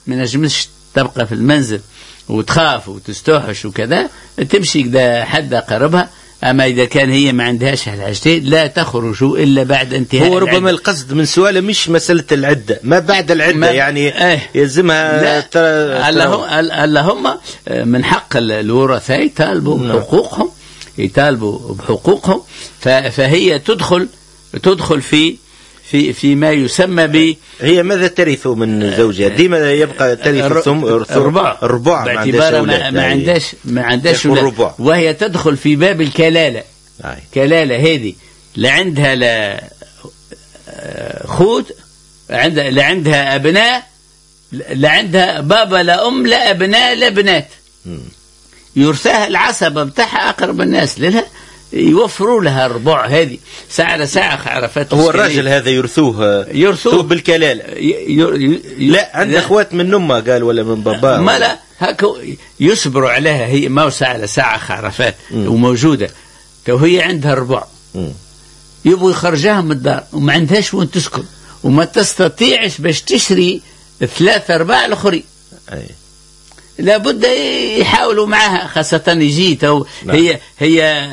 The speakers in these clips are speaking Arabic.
ما نجمش تبقى في المنزل وتخاف وتستوحش وكذا، تمشي كذا حد قربها. أما إذا كان هي ما عندهاش الحاجتين لا تخرج إلا بعد انتهاء هو ربما العدة. القصد من سؤاله مش مسألة العدة، ما بعد العدة يعني يلزمها. اللهم من حق الورثة يطالبوا حقوقهم، يطالبوا بحقوقهم. فهي تدخل في ما يسمى ب هي ماذا ترث من زوجها؟ ديما يبقى ترث الربع باعتبار ما عندهاش أولاد، وهي تدخل في باب الكلالة. كلالة هذه لا عندها لا خوت، لا عندها أبناء، لا عندها بابا لا أم لا أبناء لا بنات، يرثاها العصبة بتاعها أقرب الناس لها، يوفروا لها الربع هذه ساعة عرفت. هو الراجل هذا يرثوه بالكلالة. لا عنده اخوات من امه قال ولا من باباه، ما لا هكا يصبروا عليها. هي ما ساعة عرفات وموجودة، وهي عندها الربع، يبغوا يخرجها من الدار وما عندهاش وين تسكن، وما تستطيعش باش تشري 3/4 الأخرين. لابد يحاولوا معها، خاصة يجي هي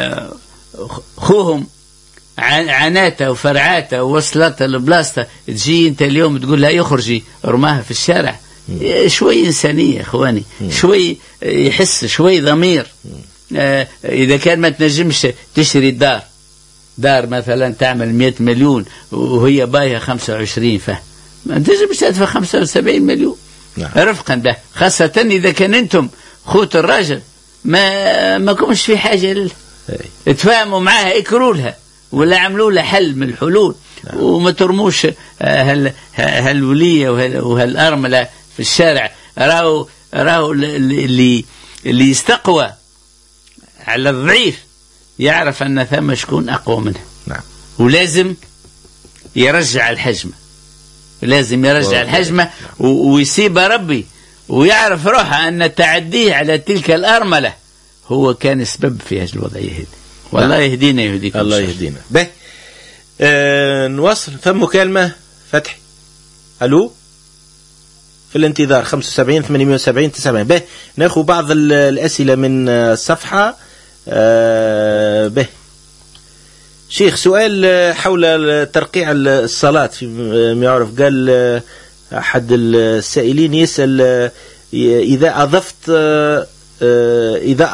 خوهم عناته وفرعاته ووصلته لبلاصته، تجي انت اليوم تقول لها يخرجي رماها في الشارع. شوي إنسانية اخواني، شوي يحس، شوي ضمير. اذا كان ما تنجمش تشتري دار مثلا تعمل 100 مليون وهي بايها 25، فهم ما تنجمش تدفع 75 مليون رفقا به، خاصة اذا كان انتم خوت الراجل ما كمش في حاجة تفاهموا معاها، اكروا لها ولا عملوا لها حل من الحلول. وما ترموش هالولية وهالأرملة في الشارع. راهو اللي يستقوى على الضعيف يعرف أن ثم شكون أقوى منه. ولازم يرجع الحجمة، لازم يرجع الحجمة ويسيب ربي، ويعرف روحه أن تعديه على تلك الأرملة هو كان سبب في هذه الوضعية هذه. والله يهدينا يهديكم. الله يهدينا. به نواصل. ثم مكالمة فتحي. ألو في الانتظار 75 78 79. به ناخذ بعض الأسئلة من الصفحة. به شيخ سؤال حول ترقيع الصلاة في ما يعرف. قال أحد السائلين يسأل إذا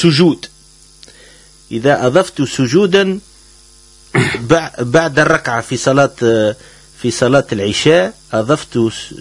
أضفت سجودا بعد الركعة في صلاة العشاء، أضفت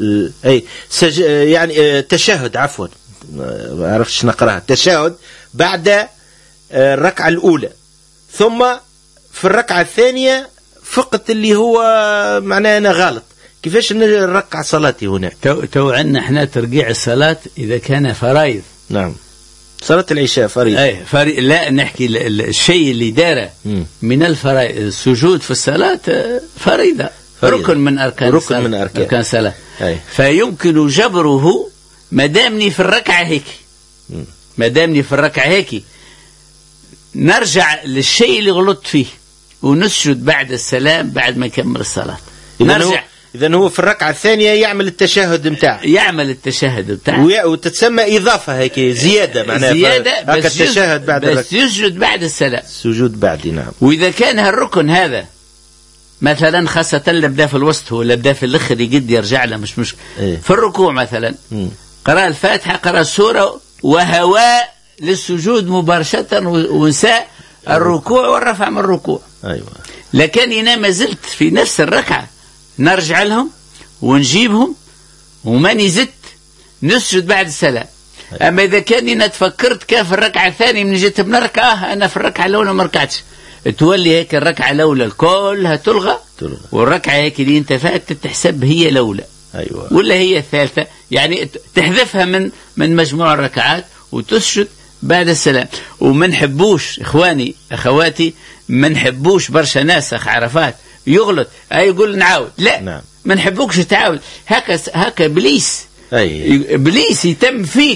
يعني تشهد، عفوا ما أعرفش نقرأها، تشهد بعد الركعة الأولى، ثم في الركعة الثانية فقط اللي هو معناه أنا غلط، كيفاش نركع صلاتي هنا؟ تو عندنا احنا ترقيع الصلاة إذا كان فرائض. نعم صلاة العشاء فريضة. لا نحكي الشيء اللي داره من الفرائض. السجود في الصلاة فريضة، ركن من أركان الصلاة. فيمكن جبره مدامني في الركعة هيك، نرجع للشيء اللي غلطت فيه ونسجد بعد السلام بعد ما يكمل الصلاة. نرجع. إذن هو في الركعة الثانية يعمل التشهد متاعه، وتتسمى إضافة هيك زيادة، معناها زيادة بس التشهد بعد بس يسجد بعد السلام. سجود بعد. نعم. وإذا كان هالركن هذا مثلا خاصة اللي بدأ في الوسط هو اللي بدأ في الآخر يقد يرجع له مش مشكلة. في الركوع مثلا قرأ الفاتحة، قرأ السورة، وهواء للسجود مباشرة، ونساء الركوع والرفع من الركوع. لكن أنا ما زلت في نفس الركعة، نرجع لهم ونجيبهم وما نزدت نسجد بعد السلام. أما إذا كان أنا تفكرت كيف الركعة الثانية من جيت بنركعة، أنا في الركعة الأولى ما ركعتش، تولي هيك الركعة الأولى كلها تلغى، والركعة هيك اللي أنت فاتت تحسب هي الأولى. ولا هي الثالثة، يعني تحذفها من مجموع الركعات وتسجد بعد السلام. وما نحبوش إخواني أخواتي، ما نحبوش برشا ناس عرفات يغلط يقول نعاود. لا ما نحبوكش تعاود. هكا إبليس يتم فيك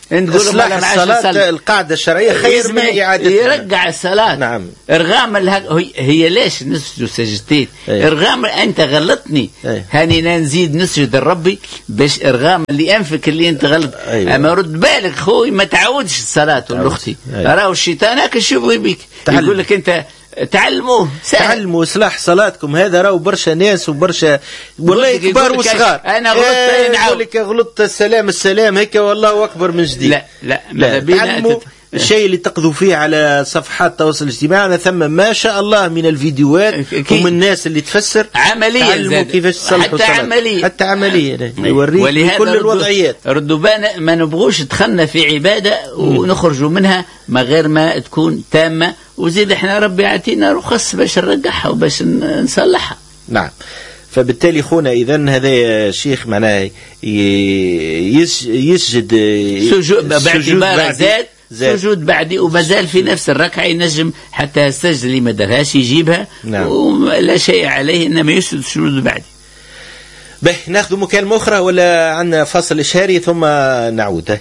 إصلاح الصلاة القاعدة الشرعية خير من إعادة يرجع الصلاة. نعم. إرغام هي ليش نسجد سجدتين؟ إرغام أنت غلطني هاني نزيد نسجد الربي باش إرغام اللي أنفك اللي أنت غلط. أما رد بالك خوي ما تعودش الصلاة والأختي راهو الشيطان هاك يشوف بيك يقول لك أنت تعلموا إصلاح صلاتكم. هذا راهو برشا ناس وبرشا والله كبار وصغار. أنا غلطت يقول لك غلطت السلام هيك والله أكبر من جديد. لا تعلموا الشيء اللي تقضوا فيه على صفحات التواصل الاجتماعي. ثم ما شاء الله من الفيديوهات ومن الناس اللي تفسر عمليا كيفاش تصلحوا حتى عمليا يوريك كل الوضعيات. ردوبان ما نبغوش دخلنا في عبادة ونخرجوا منها ما غير ما تكون تامة. وزيد احنا ربي يعطينا رخص باش نرجعها وباش نصلحها. نعم. فبالتالي خونا إذن هذا شيخ معناه يسجد باعتبار سجود بعدي ومازال في نفس الركعة ينجم حتى السجد اللي ما درهاش يجيبها. نعم. ولا شيء عليه إنما يسجد سجود بعدي. ناخذ مكالمة أخرى ولا عندنا فاصل إشهاري ثم نعود.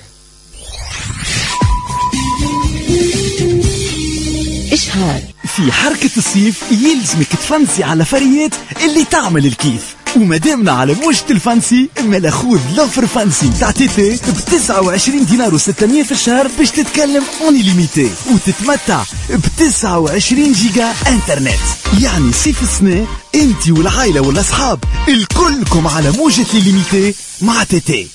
إشهار. في حركة الصيف يلزمك تفنسي على فريات اللي تعمل الكيف. ومادامنا على موجة الفانسي اما خذ لوفر فانسي تاع تيتي ب 29 دينار و600 في الشهر باش تتكلم اوني ليميتي وتتمتع ب 29 جيجا انترنت. يعني صيف السنة انتي والعائلة والاصحاب الكلكم على موجة ليميتي مع تيتي.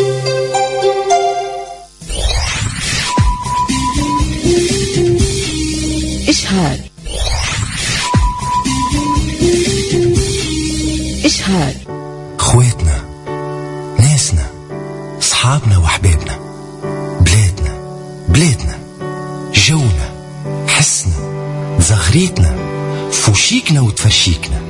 إشهار. إشهار. خواتنا، ناسنا، صحابنا وحبابنا، بلادنا، جونا، حسنا، زغريتنا، فوشيكنا وتفرشيكنا.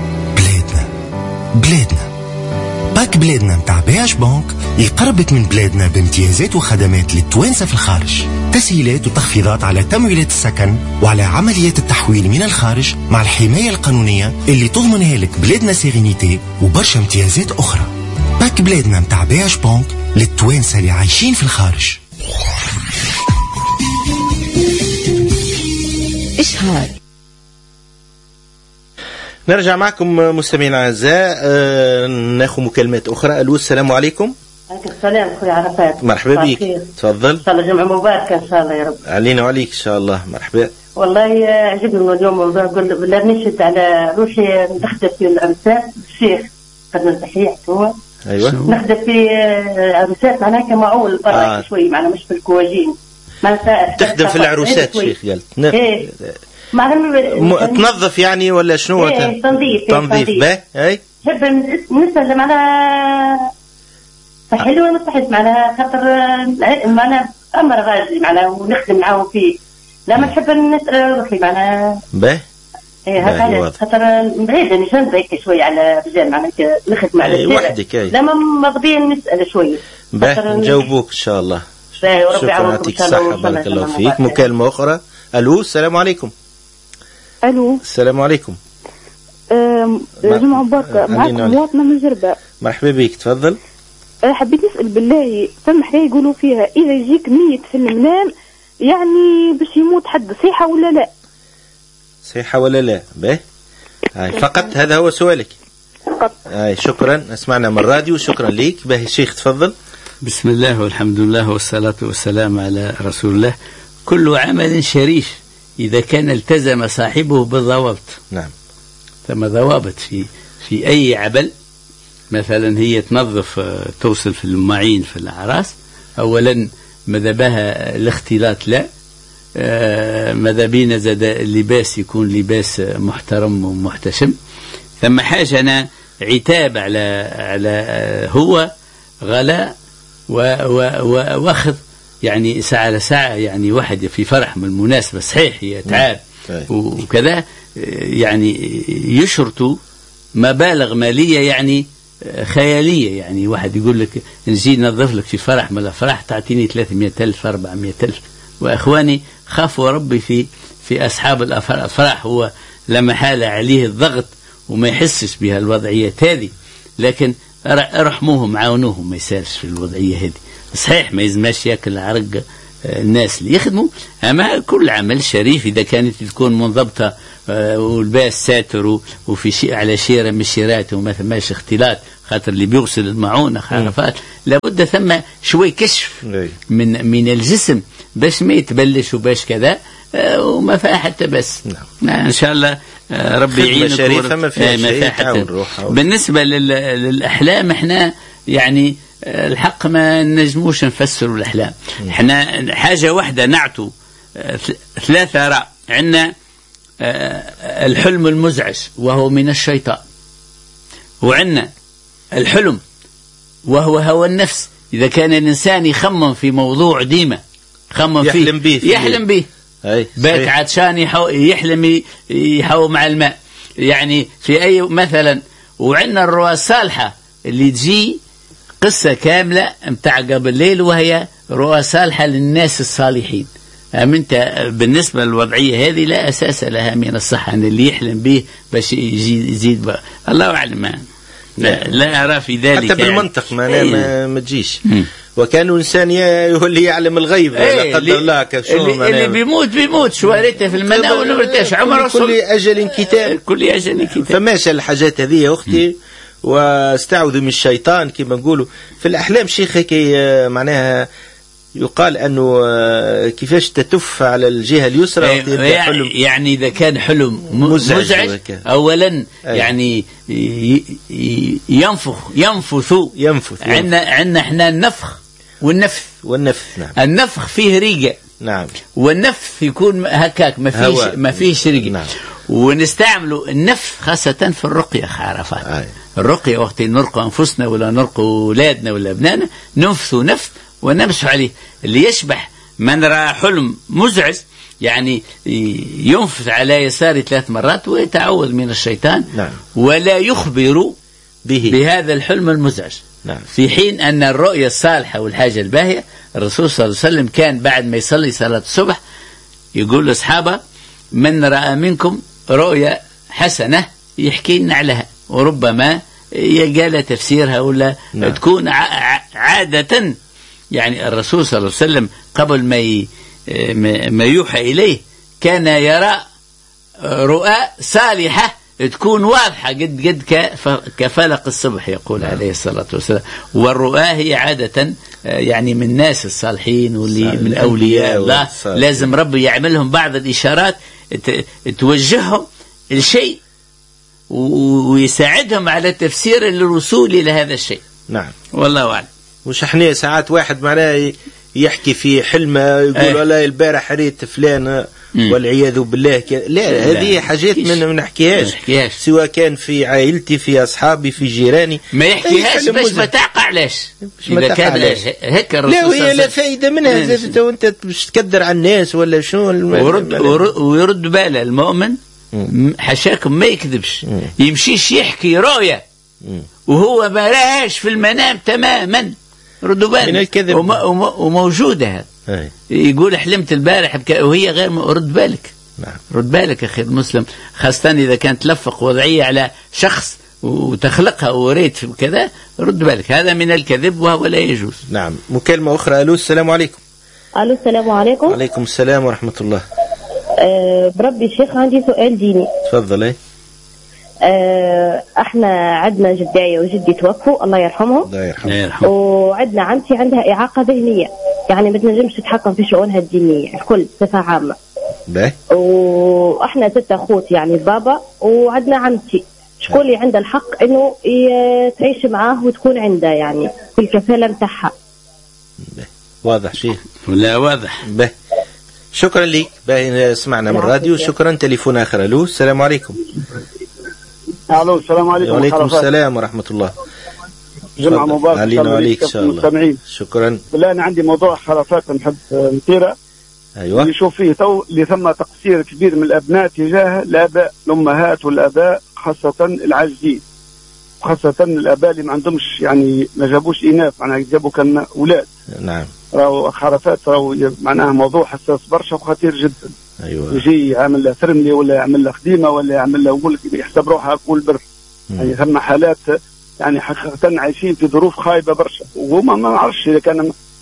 بلادنا باك بلادنا متاع بياش بانك يقربك من بلادنا بامتيازات وخدمات للتوانسة في الخارج، تسهيلات وتخفيضات على تمويلات السكن وعلى عمليات التحويل من الخارج مع الحماية القانونية اللي تضمنها لك بلادنا سيرينيتي وبرشا امتيازات أخرى. باك بلادنا متاع بياش بانك للتوانسة اللي عايشين في الخارج. إشهار. نرجع معكم مستمعينا الاعزاء. ناخذ مكالمات اخرى. الو السلام عليكم. عليكم السلام خويا عرفات. مرحبا بك. تفضل. ان شاء الله جمعه مبارك ان شاء الله يا رب. علينا وعليك ان شاء الله. مرحبا. والله عجبني اليوم نقول بالله نشد على روحي نخدم في العرسات الشيخ قد صحيح هو. ايوه. نخدم في عرسات معناها كمعول برا شوي معناها مش في الكواجين. تخدم في العروسات شيخ قالت. ايه. تنظف يعني ولا شنو؟ تنظيف باهي. اي نحب نسال معناها صحيح ولا مش صحيح معناها خاطر معناها امر غازي معناها ونخدم معاهم فيه. لما نحب نسال روحي معناها باهي. ايه هكا خاطر بعيد انا جنب هيك شوي على رجال معناها نخدم على وحدك. لما مغبين نسال شوي باهي نجاوبوك ان شاء الله. شكرا يعطيك الصحه. بارك الله فيك. مكالمه اخرى. الو السلام عليكم. الو السلام عليكم. جمعة مباركة. معكم مواطنة من جربة. مرحبا بك. تفضل. حبيت نسأل بالله ثم حكاية يقولوا فيها إذا يجيك ميت في المنام يعني باش يموت حد صحيحة ولا لا؟ صحيحة ولا لا؟ باهي. فقط هذا هو سؤالك. فقط. شكرا. اسمعنا من الراديو. شكرا ليك. باهي شيخ تفضل. بسم الله والحمد لله والصلاة والسلام على رسول الله. كل عمل شريف إذا كان التزم صاحبه بالضوابط. نعم. ثم ضوابط في أي عمل. مثلا هي تنظف توصل في المعين في الأعراس. أولا ماذا بها الاختلاط لا. ماذا بينا زاد اللباس يكون لباس محترم ومحتشم. ثم حاجة أنا عتاب على هو غلاء واخذ يعني ساعة لساعة يعني واحد في فرح من المناسبة صحيح يتعب وكذا يعني يشرطوا مبالغ مالية يعني خيالية. يعني واحد يقول لك نجي ننظف لك في فرح من الأفراح تعطيني 300,000 400,000. وإخواني خافوا ربي في أصحاب الأفراح. هو لما حال عليه الضغط وما يحسش بها الوضعيات هذه لكن ارحموهم عاونوهم ما يسالش في الوضعية هذه. صحيح ما يزماش ياكل عرق الناس اللي يخدموا، أما كل عمل شريف إذا كانت تكون منضبطة والباس ساتر وفي شيء على شيرة من الشيرات وما ثماش اختلاط، خاطر اللي بيغسل المعونة عرفات لابد ثم شوي كشف من الجسم باش ما يتبلش وباش كذا وما فيها حتى بس. إن شاء الله ربي يعينك. ما فيها شيء. بالنسبة للأحلام احنا يعني الحق ما نجموش نفسروا الأحلام. احنا حاجة واحدة نعتو 3 آراء. عندنا الحلم المزعج وهو من الشيطان، وعندنا الحلم وهو هوى النفس، إذا كان الإنسان يخمم في موضوع ديما خمم فيه يحلم به بيت عطشان يحلم يحو مع الماء يعني في أي مثلا. وعندنا الرؤى الصالحة اللي تجي قصة كاملة متاع قبل الليل وهي رؤى صالحة للناس الصالحين. أنت بالنسبة للوضعية هذه لا أساس لها من الصحة أن اللي يحلم به باش يزيد بقى. الله أعلم. لا أرى في ذلك حتى بالمنطق ما تجيش. وكان إنسان اللي يعلم الغيب لا قدر الله اللي بيموت شوارته في المنى ولا مرتاش عمره كل أجل كتاب. فماشي الحاجات هذه يا أختي واستعوذوا من الشيطان كما نقولوا في الأحلام. شيخ هيك معناها يقال أنه كيفاش تتف على الجهة اليسرى يعني إذا كان حلم مزعج أولا يعني ينفث عندنا احنا النفخ والنفث. نعم. النفخ فيه ريقة. نعم. والنفث يكون هكاك ما فيش ريقة. نعم. ونستعملوا النفث خاصة في الرقية عرفات. الرقية وقت نرقى أنفسنا ولا نرقى أولادنا ولا أبنائنا ننفث نفث ونمسح عليه. اللي يشبح من رأى حلم مزعج يعني ينفث على يسار 3 مرات ويتعوذ من الشيطان. نعم. ولا يخبر بهذا الحلم المزعج. نعم. في حين أن الرؤية الصالحة والحاجة الباهية الرسول صلى الله عليه وسلم كان بعد ما يصلي صلاة الصبح يقول لأصحابه من رأى منكم رؤية حسنة يحكي لنا عليها، وربما قال تفسيرها ولا تكون عادة. يعني الرسول صلى الله عليه وسلم قبل ما يوحى إليه كان يرى رؤى صالحة تكون واضحة قد كفلق الصبح يقول عليه الصلاة والسلام. والرؤى هي عادة يعني من الناس الصالحين واللي من أولياء الله لازم ربي يعملهم بعض الإشارات توجههم الشيء ويساعدهم على تفسير الوصول إلى هذا الشيء. نعم. والله أعلم. مش احنا ساعات واحد معناه يحكي في حلمه يقول والله البارح ريت فلان والعياذ بالله لا هذه حاجات ما نحكيهاش سواء كان في عائلتي في أصحابي في جيراني ما يحكيهاش باش ما تعقعلاش إذا كان هيك لا وهي لا فايدة منها وانت باش تكدر على الناس ولا شو ويرد باله المؤمن حشاكم ما يكذبش يمشيش يحكي رؤية وهو ما راهاش في المنام تماما. ردوا بالك وموجودة هذا يقول حلمت البارح وهي غير رد بالك. نعم. رد بالك أخي المسلم خاصة إذا كانت تلفق وضعية على شخص وتخلقها وريت كذا رد بالك هذا من الكذب وهو لا يجوز. نعم. مكالمة أخرى. ألو السلام عليكم. ألو السلام عليكم. عليكم السلام ورحمة الله. بربي الشيخ عندي سؤال ديني. تفضلي. احنا عندنا جدايا وجدي توفوا الله يرحمهم. الله يرحمهم. وعندنا عمتي عندها إعاقة ذهنية يعني ما تنجمش تتحكم في شؤونها الدينية الكل بصفة عامة. واحنا 6 أخوت يعني البابا وعندنا عمتي شكون اللي عنده الحق انه تعيش معاه وتكون عنده يعني في الكفالة متاعها. واضح شيء ولا واضح. شكرا لك. سمعنا من الراديو. شكرا. تليفون آخر. ألو السلام عليكم. الو السلام عليكم. وعليكم السلام ورحمة الله. جمعة مباركة علينا وعليك إن شاء الله. شكرا. بالله أنا عندي موضوع خرافات نحب نثيره. أيوة. نشوف فيه اللي ثم تقصير كبير من الأبناء تجاه الآباء الأمهات والآباء خاصة العاجزين وخاصة الآباء اللي ما عندهمش يعني ما جابوش إناث معناها جابوا كان أولاد. نعم. راهو خرافات راهو معناها موضوع حساس برشا وخطير جدا. أيوة. يجي يعمل له ثرملي ولا يعمل له خديمة ولا يعمل له يقول يحسب روحه أقول بر. يعني ثم حالات يعني حقيقة عايشين في ظروف خايبة برشا وهما ما نعرفش إذا كان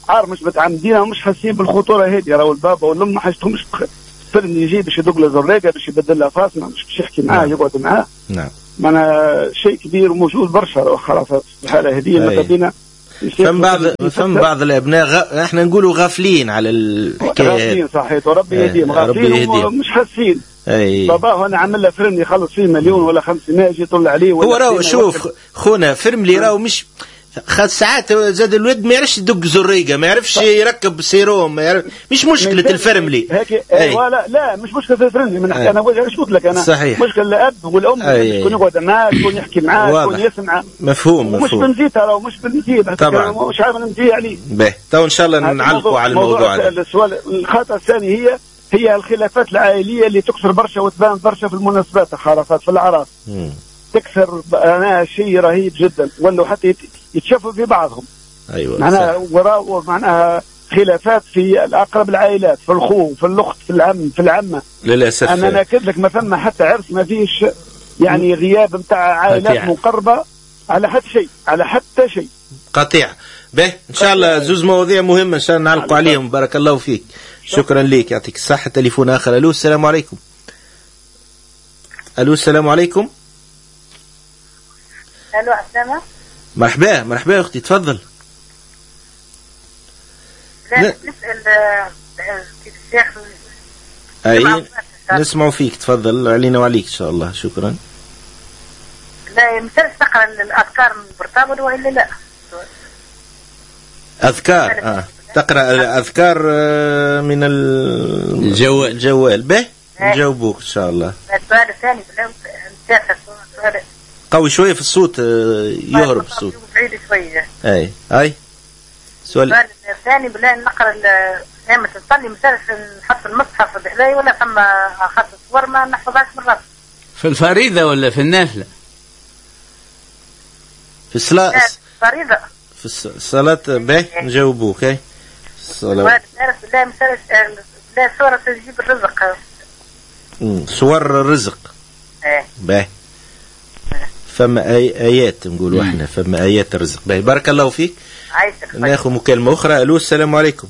عار مش متعمدين ومش حاسين بالخطوره هذه. راهو البابا والام ما حاجتهمش فرن يجي باش يدق له زريقه باش يبدل لها فاصمه مش باش يحكي معاه يقعد معاه. نعم معناها شيء كبير وموجود برشا خلاص في الحاله هذه. ما فم بعض الابناء احنا نقولوا غافلين على الحكايه. غافلين صحيح وربي يهديهم. غافلين ومش حاسين. باباه انا عامل له فرن يخلص فيه 1 مليون ولا 500 يجي يطلع عليه. هو راهو شوف خونا فرملي راهو مش ساعات زاد الولد ما يعرفش يدق زريقه ما يعرفش يركب سيروم ما يعرف. مش مشكله الفرملي هيك ولا لا مش مشكله الفرملي من انا واش قلت لك انا صحيح. مشكله الاب والام يكون يقعد معاه يكون يحكي معاه يكون يسمع. مفهوم مش بنزيد راهو مش بنزيد طبعا مش عارف نمشي عليه. باهي تو ان شاء الله نعلقوا على الموضوع هذا. السؤال الخطأ الثاني هي الخلافات العائليه اللي تكثر برشا وتبان برشا في المناسبات الخرافات في الاعراس. تكثر انا شيء رهيب جدا ولا حتى يتشافوا في بعضهم. ايوه معناها خلافات في الاقرب العائلات في الخو في الاخت في العم في العمه. للاسف انا ناكد لك ما ثم حتى عرس ما فيش يعني غياب نتاع عائلات مقربه على حتى شيء قطيع. به ان شاء الله زوز مواضيع مهمه ان شاء الله نعلقوا عليهم. بارك الله فيك. شكرا لك يعطيك الصحه. تليفون اخر. الو السلام عليكم. الو السلام عليكم. الو السلام. مرحبا اختي تفضل. نسأل الشيخ. اي نسمعوا فيك تفضل علينا وعليك ان شاء الله. شكرا. لا يمثلش تقرا الاذكار من البرطابل والا لا؟ اذكار تقرا الاذكار من الجوال. به نجاوبوك ان شاء الله. السؤال الثاني قوي شويه في الصوت يهرب الصوت بعيد شويه. اي السؤال الثاني بلا نقرا لما تصلي مثلا نحط المصحف بحذاي ولا ثم اخذت صور ما نحفظهاش مرات في الفريضه ولا في النافله؟ في الصلاه فريضه في الصلاه. به نجاوبوك. الصلاه لا مثلا لا صوره تجيب الرزق. صور الرزق. به فما ايات نقولوا احنا فما ايات الرزق. به بارك الله فيك. ناخذ مكالمه اخرى. الو السلام عليكم.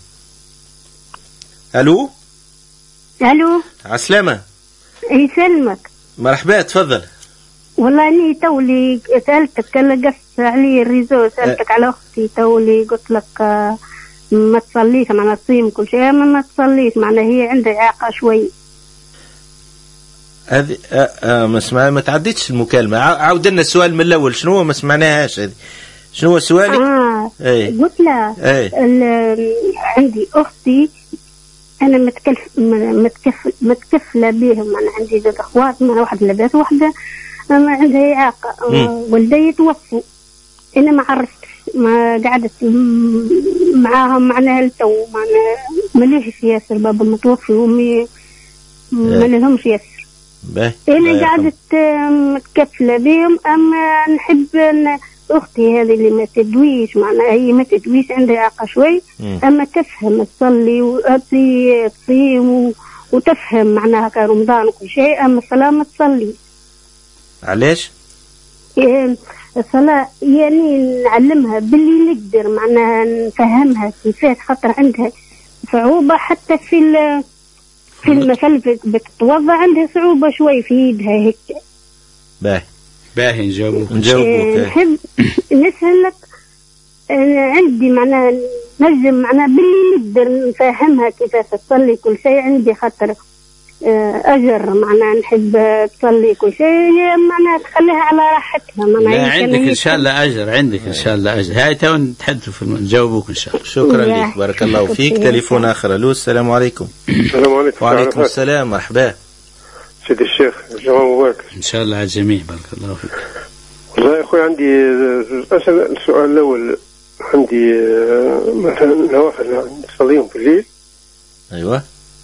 الو عسلامة. يسلمك. مرحبا تفضل. والله اني تولي سالتك انا قص علي الريزو سالتك على اختي تولي قلت لك ما تصليش معنا تصيم كل شيء ما تصليش معنا هي عندها اعاقه شوي. هذه ما تعديتش المكالمه. عاود لنا السؤال من الاول. شنو ما سمعناهاش هذه؟ شنو هو سؤالك؟ قلت لها عندي اختي انا متكفله بهم. انا عندي زوج اخوات ما واحد لاباس واحده ما عندها اعاقه. والدي توفوا انا ما عرفتش ما قعدت معاهم معناها التو ما ليش ياسر بابا متوفي وامي ما لهمش ياسر. انا قعدت متكفله بهم. اما نحب اختي هذه اللي ما تدويش معناها هي ما تدويش عندها اعاقه شوي اما تفهم تصلي وتصيم وتفهم معناها كرمضان وكل شيء. اما الصلاه ما تصلي. علاش؟ الصلاه يعني نعلمها باللي نقدر معناها نفهمها كيفاش خاطر عندها صعوبه حتى في المثل بتتوضا عندها صعوبه شوي في يدها هيك. باهي نجاوبوك. نحب نسألك عندي معناها نجم معناها باللي نقدر نفهمها كيف تصلي كل شيء. عندي خاطر أجر معناها نحب تصلي كل شيء معناها تخليها على راحتها. لا عندك إن شاء الله أجر. عندك إن شاء الله أجر. هاي تو نتحدثوا في نجاوبوك إن شاء الله. شكرا لك. بارك الله فيك. تليفون آخر. الو السلام عليكم. السلام عليكم. وعليكم السلام. مرحبا سيدي الشيخ. جمعة مبارك إن شاء الله على الجميع. بارك الله فيك. والله يا أخوي عندي السؤال الأول. عندي مثلا نوافل نصليهم في الليل. أيوة.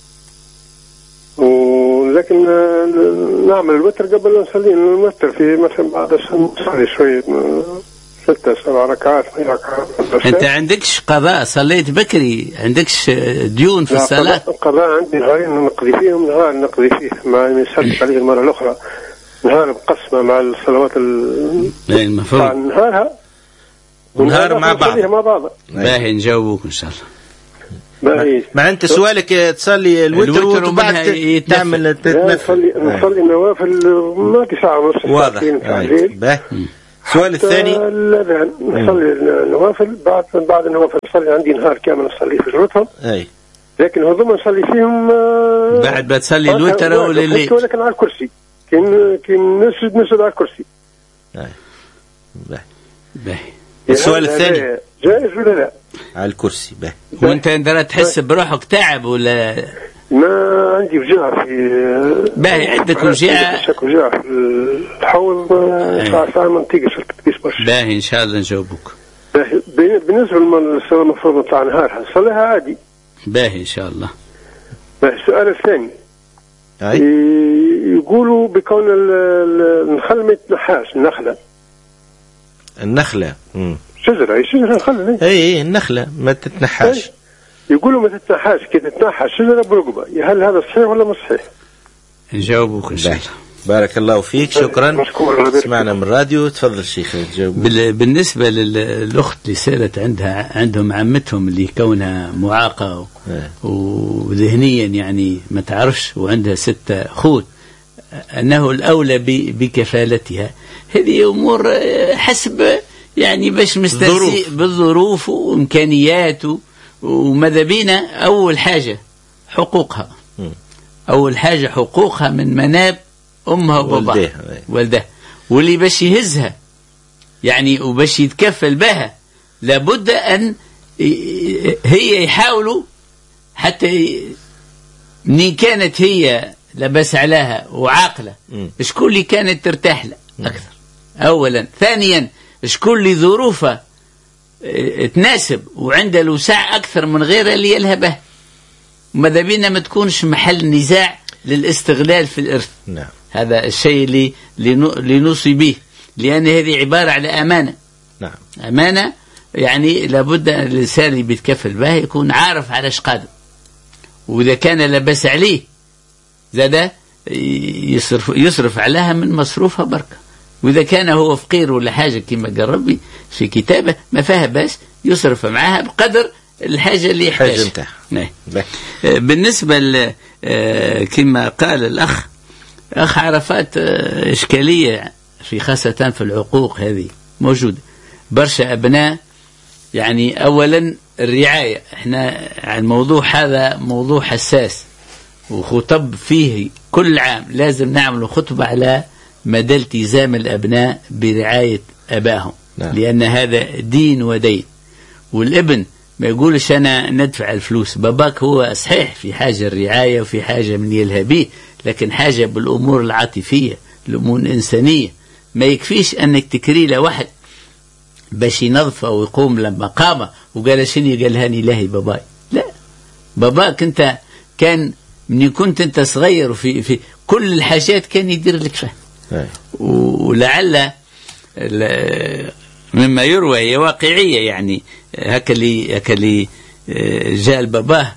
ولكن نعمل الوتر قبل ما نصلي. الوتر في مثلا بعد نصلي شوية 6-7 ركعات 8 ركعات. أنت عندكش قضاء صليت بكري؟ عندكش ديون في الصلاة؟ قضاء عندي نهارين نقضي فيهم نهار نقضي فيه ما يسلك عليه المرة الأخرى. نهار مقسمة مع الصلوات المفروض نهارها ونهار مع بعض. باهي نجاوبوك ان شاء الله. ما انت سؤالك تصلي الوتر وبعد تعمل نصلي النوافل ما ساعة ونص. واضح. السؤال الثاني الاذان نصلي النوافل بعد النوافل نصلي عندي نهار كامل نصلي في جروتهم. لكن هذوما نصلي فيهم بعد بتصلي الوتر ولا الليل. ولكن على الكرسي كين نسجد على الكرسي. باهي. السؤال الثاني جائز ولا لا؟ على الكرسي. باهي. وانت عندما تحس بروحك تعب ولا ما عندي وجع في باهي عندك وجع في الحوض ساعة ما نتيقش برشا. باهي ان شاء الله نجاوبك. بالنسبة للصلاة المفروض نطلع نهار نصليها عادي. باهي ان شاء الله. باهي السؤال الثاني يقولوا بكون النخل ما يتنحاش النخلة شجرة نخل. اي النخلة ما تتنحاش. يقولوا ما تتنحاش كي تتنحى الشجرة برقبة. هل هذا صحيح ولا مش صحيح؟ نجاوبك ان شاء الله. بارك الله فيك شكرا. سمعنا من الراديو. تفضل شيخ تجاوب. بالنسبة للأخت اللي سالت عندهم عمتهم اللي كونها معاقة وذهنيا يعني ما تعرفش وعندها 6 أخوت أنه الأولى بكفالتها. هذه أمور حسب يعني باش مستنسي بالظروف وإمكانياته وماذا بينا. أول حاجة حقوقها. أول حاجة حقوقها من مناب أمها وباباها والدها. واللي باش يهزها يعني وباش يتكفل بها لابد أن هي يحاولوا حتى منين كانت هي لبس عليها وعاقلة شكون اللي كانت ترتاح له أكثر أولا. ثانيا شكون اللي ظروفه تناسب وعنده الوسع أكثر من غيره اللي يلهى ماذا بينا ما تكونش محل نزاع للاستغلال في الإرث. نعم. هذا الشيء اللي نوصي به لأن هذه عبارة على أمانة. نعم. أمانة يعني لابد أن الإنسان اللي بيتكفل به يكون عارف على ايش قادم. وإذا كان لبس عليه زاد يصرف عليها من مصروفها بركة. وإذا كان هو فقير ولا حاجة كما قال ربي في كتابه ما فيها بس يصرف معها بقدر الحاجة اللي يحتاجها. بالنسبة كما قال الأخ عرفات إشكالية في خاصة في العقوق هذه موجودة برشا أبناء. يعني أولا الرعاية احنا عن الموضوع هذا موضوع حساس وخطب فيه كل عام لازم نعمل خطبة على مدى التزام الأبناء برعاية أبائهم. نعم. لأن هذا دين ودين. والابن ما يقولش أنا ندفع الفلوس. باباك هو صحيح في حاجة الرعاية وفي حاجة من يلهى به لكن حاجة بالأمور العاطفية الأمور الإنسانية. ما يكفيش أنك تكري له واحد باش ينظفه ويقوم لما قامه وقال شنو قال هاني لهي باباي. لا باباك أنت كان من كنت أنت صغير في كل الحاجات كان يدير لك فيه. ولعل مما يروى هي واقعية يعني هكا اللي جاء الباباه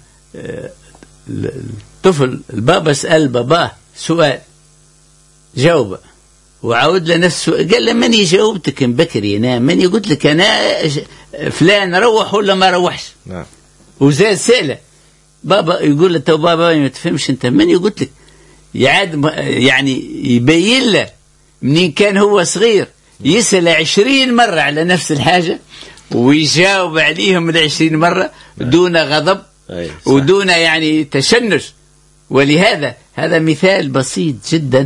الطفل البابا سأل باباه سؤال جاوبه وعاود له نفس السؤال قال له ماني جاوبتك بكري أنا ماني قلت لك أنا فلان روح ولا ما روحش. نعم. وزاد سأله بابا يقول له تو بابا ما تفهمش أنت ماني قلت لك يعاد يعني يبين له منين كان هو صغير يسأل 20 مرة على نفس الحاجة ويجاوب عليهم 20 مرة دون غضب ودون يعني تشنج. ولهذا هذا مثال بسيط جدا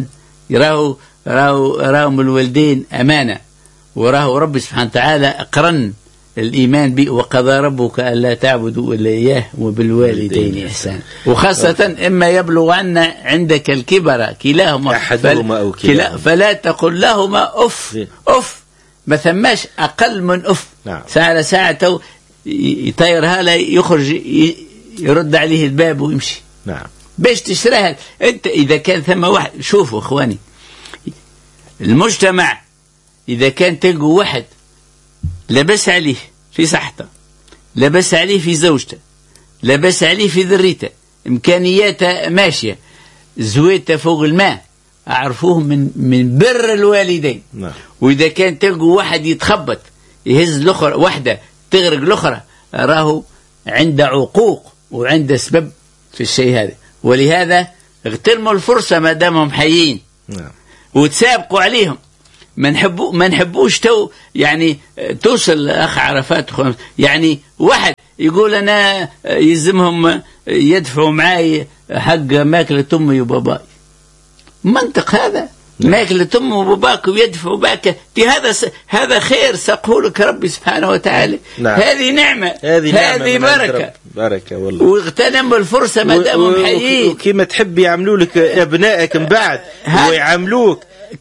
راهم الوالدين أمانة وراه رب سبحانه وتعالى أقرن الإيمان به وقضى ربك ألا تعبدوا إلا إياه وبالوالدين إحسانا. وخاصة إما يبلغن عندك الكبر كلاهما فلا تقل لهما أف ما ثماش أقل من أف. نعم. ساعة يطيرها لا يخرج يرد عليه الباب ويمشي. نعم. باش تشتريها أنت إذا كان ثم واحد. شوفوا إخواني المجتمع إذا كان تلقوا واحد لبس عليه في صحته لبس عليه في زوجته لبس عليه في ذريته إمكانياته ماشية زويته فوق الماء أعرفوهم من بر الوالدين. نعم. وإذا كان تلقوا واحد يتخبط يهز الأخرى، واحدة تغرق الأخرى، راهو عنده عقوق وعنده سبب في الشيء هذا. ولهذا اغتنموا الفرصة ما دامهم حيين وتسابقوا عليهم. ما نحبوش تو يعني توصل أخ عرفات يعني واحد يقول أنا يلزمهم يدفعوا معي حق ماكلة أمي وباباي. منطق هذا؟ ماكلة أمي وباباك ويدفعوا باك، هذا خير ساقه لك ربي سبحانه وتعالى. هذه نعمة، هذه بركة والله. واغتنموا الفرصة ما دامهم حيين. وكما تحب يعملوا لك أبنائك من بعد ويعاملوك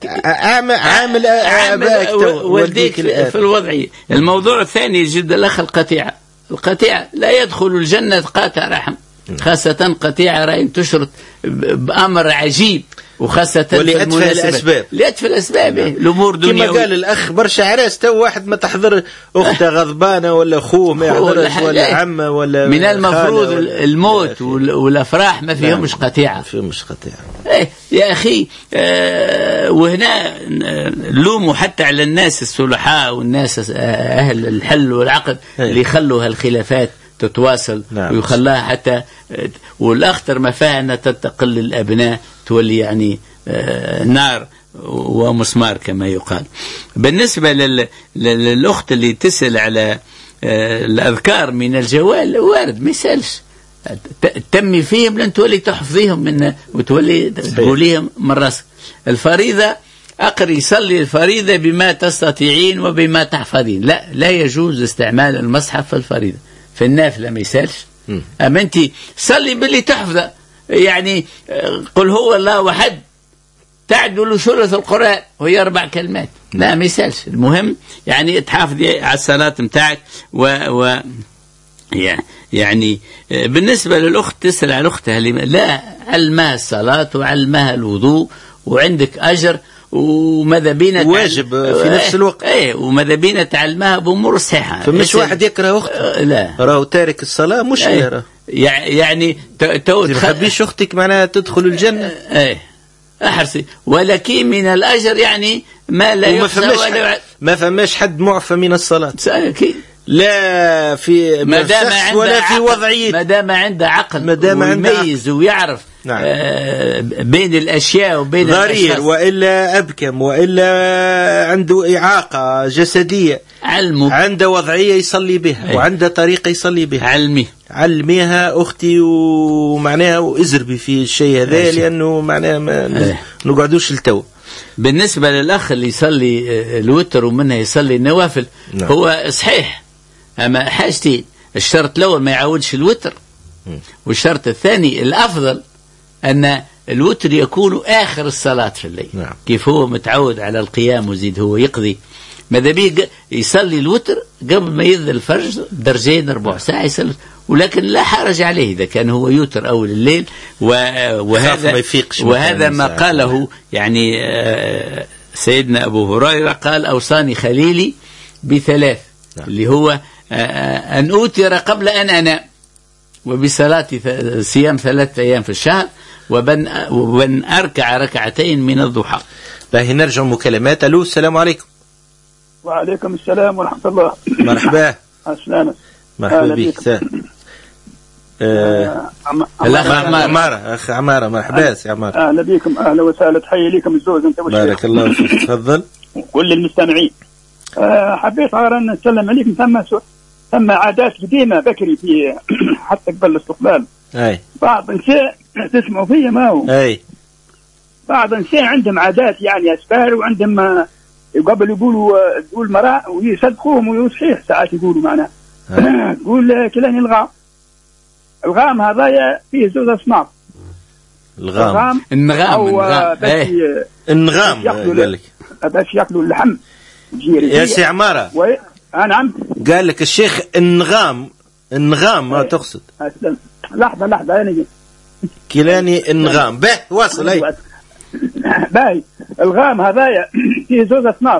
عامل أبائك والديك في الوضعية. الموضوع الثاني يجد الأخ القطيعة لا يدخل الجنة قاطع رحم، خاصة قطيعة رأي تشرط بأمر عجيب، وخاصة لأتفه الأسباب. لأتفه الأسباب الأمور دنيا. كما قال الأخ برشا عراس تو واحد ما تحضر أخته غضبانة ولا أخوه ما يحضرش ولا عمه ولا من المفروض الموت والأفراح ما فيهمش قطيعة. فيهمش قطيعة. يا أخي وهنا لوموا حتى على الناس الصلحاء والناس أهل الحل والعقد اللي يخلوا هالخلافات تتواصل ويخلاها حتى. والأخطر ما فيها أن تتقل الأبناء تولي يعني نار ومسمار كما يقال. بالنسبة للأخت اللي تسأل على الأذكار من الجوال، وارد ما يسألش، تمي فيهم لن تولي تحفظيهم من وتولي تقوليهم من رأسك. الفريضة أقري صلي الفريضة بما تستطيعين وبما تحفظين. لا يجوز استعمال المصحف في الفريضة. في النافلة ما يسالش. أما أنت صلي باللي تحفظه، يعني قل هو الله أحد تعدل ثلث القرآن وهي 4 كلمات. لا ما يسالش. المهم يعني تحافظي على الصلاة متاعك يعني بالنسبة للأخت تسأل على أختها لا علمها الصلاة وعلمها الوضوء وعندك أجر وماذا بينا واجب في نفس الوقت. وماذا بينا تعلمها بأمور صحيحة. فمش واحد يكره أخته لا راهو تارك الصلاة مشكلة. يعني تخبيش أختك معناها تدخل الجنة. أحرصي ولكن من الأجر يعني ما لا يحصى ما فماش حد معفى من الصلاة لا في مدام ولا في وضعية، ما دام عنده عقل ويميز ويعرف بين الأشياء وبين ضرير وإلا أبكم وإلا عنده إعاقة جسدية، عنده وضعية يصلي بها وعنده طريقة يصلي بها. علميها أختي ومعناها وإزربي في الشيء هذا لأنه معناها ما نقعدوش التو. بالنسبة للأخ اللي يصلي الوتر ومنها يصلي النوافل هو صحيح، أما حاجتين: الشرط الأول ما يعودش الوتر، والشرط الثاني الأفضل أن الوتر يكون آخر الصلاة في الليل. كيف هو متعود على القيام وزيد هو يقضي، ماذا بيه يصلي الوتر قبل ما يذل الفجر درجين 4 ساعة يصلي، ولكن لا حرج عليه إذا كان هو يوتر أول الليل. وهذا ما قاله يعني سيدنا أبو هريرة قال: أوصاني خليلي ب3 اللي هو أن أوتر قبل أن أنام، وبصلاة صيام 3 أيام في الشهر، وبن أركع 2 ركعتين من الضحى. باهي نرجع مكالمات. ألو السلام عليكم. وعليكم السلام ورحمة الله. مرحبا. أسلامة. مرحبا بك. الأخ عمارة. أخ عمارة مرحبا يا عمارة. أهلا بكم، أهلا وسهلا، تحية لكم الزوج أنت والشيخ. بارك الله فيك. تفضل. كل المستمعين. حبيت أن نسلم عليكم. ثم عادات قديمة بكري في حتى قبل الاستقبال. بعض النساء تسمعوا فيها ما هو. بعض النساء عندهم عادات يعني أسفار، وعندهم قبل يقولوا تقول مرأة ويصدقوهم ويصحيح ساعات يقولوا معنا تقول كلاني الغام هذا فيه 2 أصناف. النغام قال لك باش ياكلوا اللحم يا سي عمارة. نعم قال لك الشيخ النغام ما تقصد. لحظة يعني كلاني النغام به واصل. اي باهي الغام هذايا فيه 2 أصناف.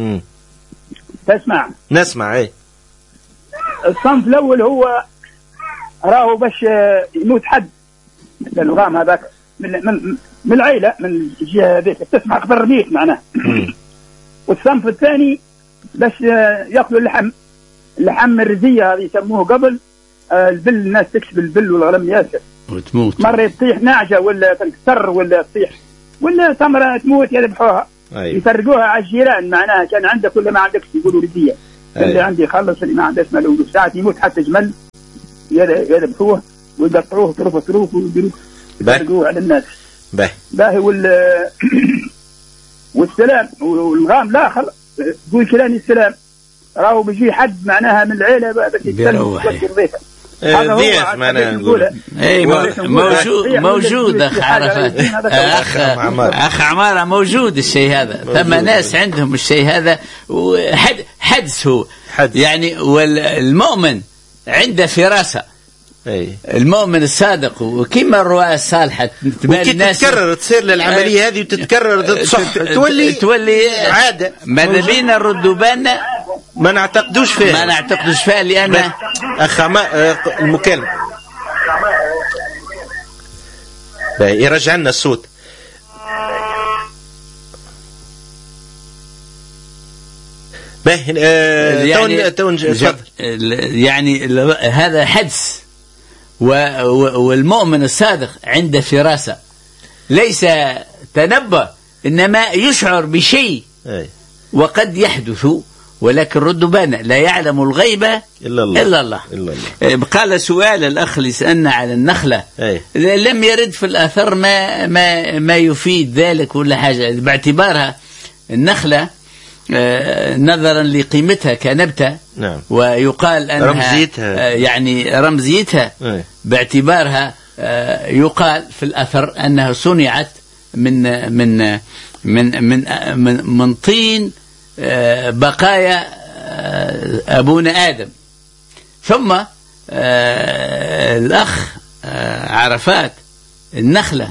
تسمع؟ نسمع. اي الصنف الأول هو راهو باش يموت حد، مثل الغام هذاك من العيلة من الجهة هذيك تسمع خبر ميت معناه. والصنف الثاني باش ياكلوا اللحم الرزيه هذه يسموه قبل البل. الناس تكسب البل والغنم ياسر وتموت، مره يطيح نعجه ولا تنكسر ولا تطيح ولا تمره تموت يذبحوها. أيوة. يفرقوها على الجيران، معناها كان عندك ولا ما عندكش يقولوا رزيه. أيوة. اللي عندي يخلص، اللي ما عندهش ماله. ساعات يموت حتى جمل يذبحوه ويقطعوه طروف ويديروه يفرقوه على الناس. باهي والسلام والغام لا خلص تقول كلاني السلام راهو بيجي حد معناها من العيله باش يتسلم ضيفه. ضيف معناها نقول اي موجود اخ عرفات، اخ عماره موجود الشيء هذا. ثم ناس عندهم الشيء هذا وحدث هو يعني. والمؤمن عنده فراسه، المؤمن الصادق وكما الرواية الصالحة تتكرر تصير للعملية هذه وتتكرر تصح تولي عادة. ماذا بينا نردوا بالنا ما نعتقدوش فيها لأن المكالمة يرجع لنا الصوت. يعني هذا حدث. والمؤمن الصادق عنده فراسة، ليس تنبأ إنما يشعر بشيء وقد يحدث، ولكن ردوا بالنا لا يعلم الغيبة إلا الله. قال سؤال الأخ اللي سألنا على النخلة، لم يرد في الأثر ما يفيد ذلك ولا حاجة، باعتبارها النخلة نظرا لقيمتها كنبتة. نعم. ويقال أنها رمزيتها يعني رمزيتها باعتبارها يقال في الأثر أنها صنعت من طين بقايا أبونا آدم. ثم الأخ عرفات النخلة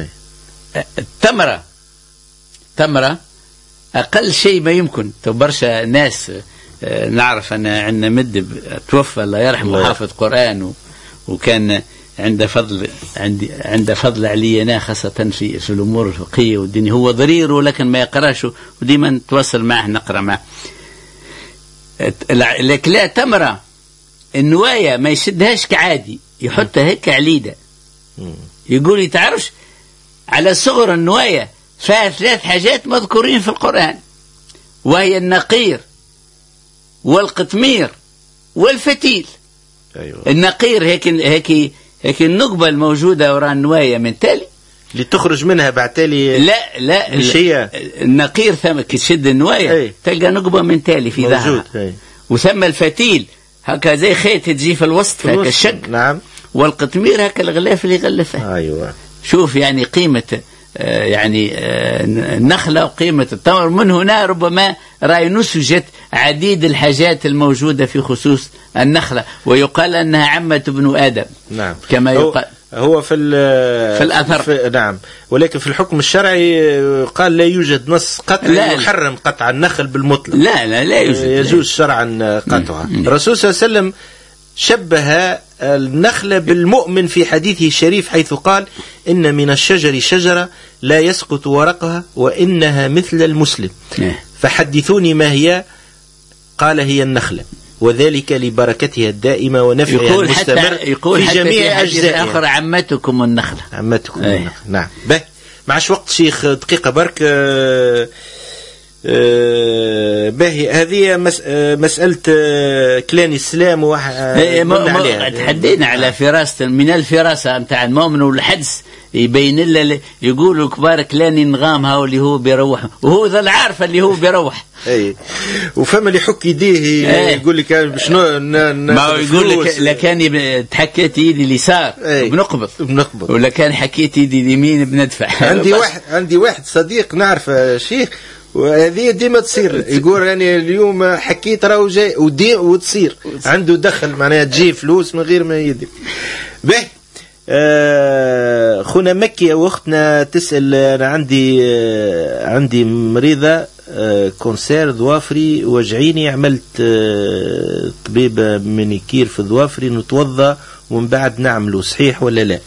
تمرة أقل شيء ما يمكن. برشا ناس نعرف أن عندنا مدب توفى الله يرحمه حافظ قرآن وكان عنده فضل علي أنا خاصة في الأمور الفقهية والدينية. هو ضرير ولكن ما يقراش وديما نتواصل معه نقرأ معه. لكن لا تمرة النواية ما يشدهاش كعادي، يحطها هيك عليدة. يقول لي تعرفش على صغر النواية فيها 3 حاجات مذكورين في القرآن، وهي النقير والقطمير والفتيل. أيوة. النقير هيك النقبة الموجودة وراء النواية من تالي اللي تخرج منها بعتالي. لا مش هي النقير ثم تشد النواية تلقى نقبة من تالي في ظهرها. وثم الفتيل هكا زي خيط تجي في الوسط هكا الشق. نعم. والقطمير هكا الغلاف اللي غلفه. أيوة. شوف يعني قيمة يعني النخلة وقيمة التمر. من هنا ربما رأي نسجت عديد الحاجات الموجودة في خصوص النخلة، ويقال أنها عمة ابن آدم. نعم. كما يقال هو في الأثر. نعم. ولكن في الحكم الشرعي قال لا يوجد نص قطع يحرم قطع النخل بالمطلق. لا يوجد. يجوز شرعا قطعها. الرسول صلى الله عليه وسلم شبه النخلة بالمؤمن في حديثه الشريف حيث قال إن من الشجر شجرة لا يسقط ورقها وإنها مثل المسلم فحدثوني ما هي. قال هي النخلة وذلك لبركتها الدائمة ونفعها المستمر في جميع أجزائها. آخر عمتكم النخلة. النخلة. نعم. معش وقت شيخ دقيقة برك. باهي هذه مسألة كلان الإسلام تحدينا على فراسة من الفراسة متاع المؤمن والحدث يبين لنا. يقولوا كبار كلاني نغام هاو اللي هو بيروح وهو ذا العارف اللي هو بيروح. وفما اللي يحك يديه يقول لك شنو ما يقول لك لكان تحكيت يدي اليسار بنقبض ولا كان حكيت يدي اليمين بندفع. عندي واحد صديق نعرف شيخ وهذه ديما تصير. يقول يعني اليوم حكيت راهو جاي وتصير عنده دخل معناها تجي فلوس من غير ما يدري به. خونا مكي واختنا تسأل أنا عندي مريضة كونسير ظوافري وجعيني، عملت طبيبة منيكير في ظوافري نتوضى ومن بعد نعمله صحيح ولا لا؟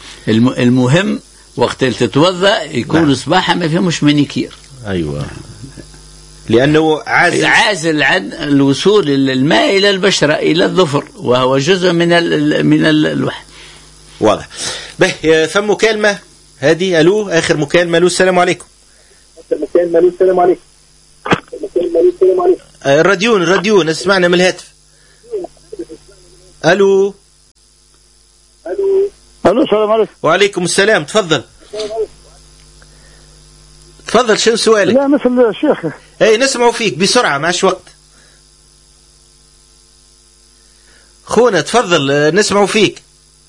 المهم وقت اللي تتوضى يكون صباحا ما فيهمش منيكير. أيوة. لأنه عازل عن الوصول الماء إلى البشرة إلى الظفر، وهو جزء من الوحي. واضح. به ثم مكالمة هذه. ألو، آخر مكالمة. ألو، السلام عليكم. السلام عليكم. الراديون اسمعنا من الهاتف. ألو. السلام عليكم. وعليكم السلام. تفضل شو سؤالك؟ لا مثل الشيخ. اي نسمعوا فيك بسرعة، معش وقت. خونا تفضل نسمعوا فيك.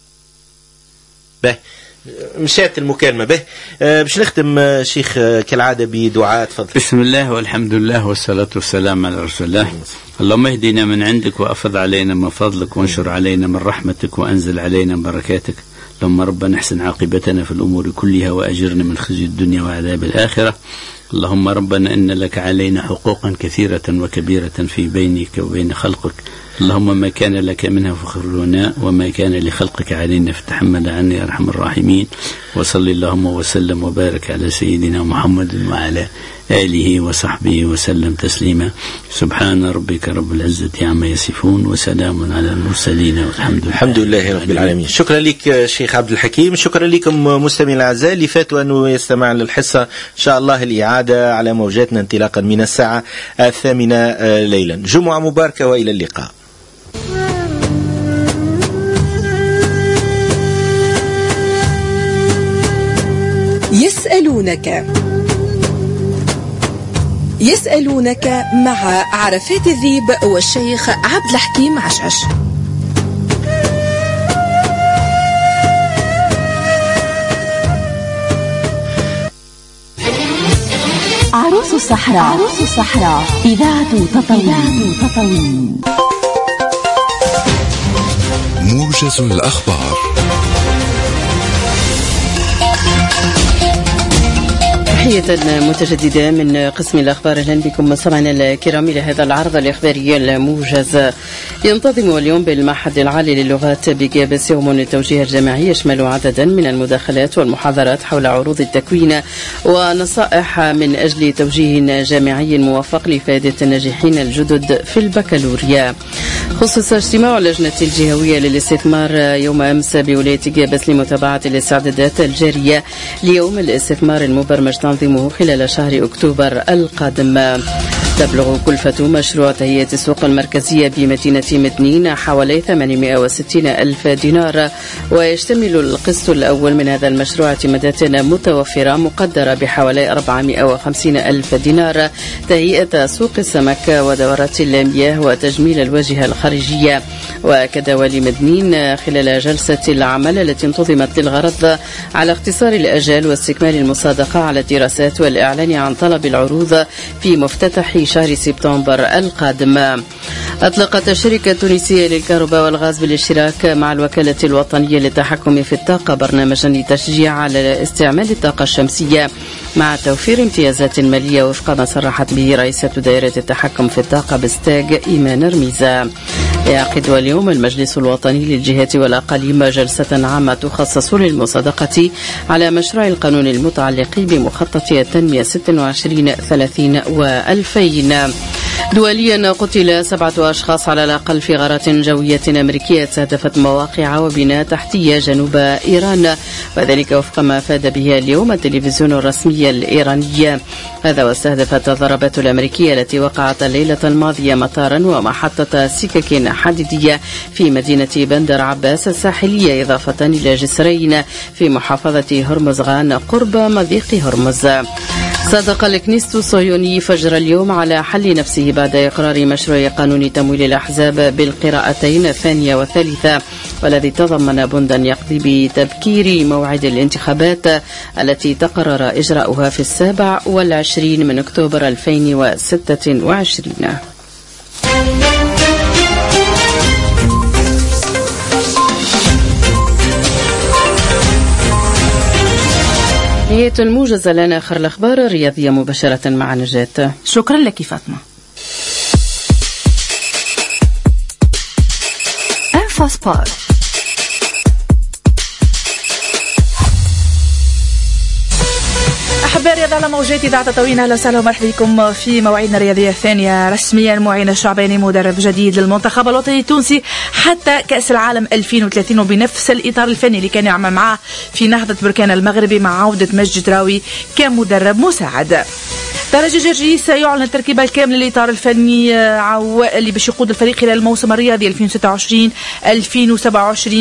به مشات المكالمة. به باش نختم شيخ كالعادة بدعاء. تفضل. بسم الله والحمد لله والصلاة والسلام على رسول الله. اللهم اهدنا من عندك وأفض علينا من فضلك وانشر علينا من رحمتك وأنزل علينا من بركاتك. اللهم ربنا احسن عاقبتنا في الأمور كلها وأجرنا من خزي الدنيا وعذاب الآخرة. اللهم ربنا إن لك علينا حقوقا كثيرة وكبيرة في بينك وبين خلقك. اللهم ما كان لك منها فخر لنا وما كان لخلقك علينا فتحمل عنا يا أرحم الراحمين. وصل اللهم وسلم وبارك على سيدنا محمد وعلى آله وصحبه وسلم تسليما. سبحان ربك رب العزة عما يصفون وسلام على المرسلين والحمد لله رب العالمين. شكرا لك شيخ عبد الحكيم. شكرا لكم مستمعين الأعزاء اللي فاتوا أنه يستمع للحصة. إن شاء الله الإعادة على موجاتنا انطلاقا من الساعة 8 ليلا. جمعة مباركة وإلى اللقاء. يسألونك مع عرفات الذيب والشيخ عبد الحكيم عشعش. عروس الصحراء إذاعة تطاوين. موجز الأخبار. تحية متجددة من قسم الأخبار. أهلا بكم مستمعينا الكرام إلى هذا العرض الإخباري الموجز. ينتظم اليوم بالمعهد العالي للغات بجابس يوم للتوجيه الجامعي يشمل عددا من المداخلات والمحاضرات حول عروض التكوين ونصائح من أجل توجيه جامعي موفق لفائدة الناجحين الجدد في البكالوريا. خصص اجتماع اللجنة الجهوية للاستثمار يوم أمس بولاية جابس لمتابعة الاستعدادات الجارية ليوم الاستثمار المبرمج تنظيمه خلال شهر أكتوبر القادم. تبلغ كلفة مشروع تهيئة السوق المركزية بمدينة مدنين حوالي 860 ألف دينار، ويشتمل القسط الأول من هذا المشروع اعتمادات متوفرة مقدرة بحوالي 450 ألف دينار، تهيئة سوق السمك ودورات المياه وتجميل الواجهة الخارجية. وكدوال مدنين خلال جلسة العمل التي انتظمت للغرض على اختصار الأجال واستكمال المصادقة على الدراسات والإعلان عن طلب العروض في مفتتح شهر سبتمبر القادم. أطلقت الشركة التونسية للكهرباء والغاز بالاشتراك مع الوكالة الوطنية للتحكم في الطاقة برنامجا للتشجيع على استعمال الطاقة الشمسية مع توفير امتيازات مالية وفق ما صرحت به رئيسة دائرة التحكم في الطاقة بستاج إيمان رميزة. يعقد اليوم المجلس الوطني للجهات والأقاليم جلسة عامة تخصص للمصادقة على مشروع القانون المتعلق بمخطط التنمية 26 30 و2000. دوليا قتل 7 أشخاص على الأقل في غارات جوية أمريكية استهدفت مواقع وبناء تحتية جنوب إيران، وذلك وفق ما أفاد به اليوم التلفزيون الرسمي الإيراني. هذا واستهدفت الضربات الأمريكية التي وقعت الليلة الماضية مطارا ومحطة سكك حديدية في مدينة بندر عباس الساحلية، إضافة إلى جسرين في محافظة هرمزغان قرب مضيق هرمز. صادق الكنيست الصهيوني فجر اليوم على حل نفسه بعد إقرار مشروع قانون تمويل الأحزاب بالقراءتين الثانية والثالثة، والذي تضمن بندا يقضي بتبكير موعد الانتخابات التي تقرر إجراؤها في 27 من أكتوبر 2026. نهاية الموجز. لنا آخر الأخبار الرياضية مباشرة مع نجاة. شكرا لك فاطمة. انفاسبورت. أحباء الرياضة على موجات إذاعة تطاوين، أهلا وسهلا ومرحبا بكم في مواعيدنا الرياضية الثانية رسميا. معين الشعباني مدرب جديد للمنتخب الوطني التونسي حتى كأس العالم 2030، وبنفس الإطار الفني اللي كان يعمل معاه في نهضة بركان المغربي مع عودة مجد راوي كمدرب مساعد. درجة جرجيس يعلن التركيبة الكاملة للإطار الفني اللي باش يقود الفريق خلال الموسم الرياضي 2026-2027